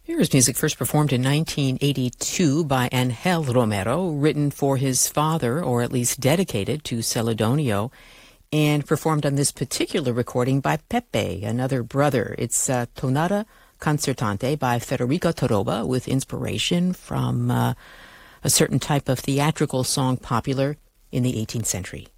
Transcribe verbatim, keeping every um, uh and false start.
Here is music first performed in nineteen eighty-two by Angel Romero, written for his father, or at least dedicated to Celedonio, and performed on this particular recording by Pepe, another brother. It's uh, Tonada Concertante by Federico Toroba, with inspiration from uh, a certain type of theatrical song popular in the eighteenth century.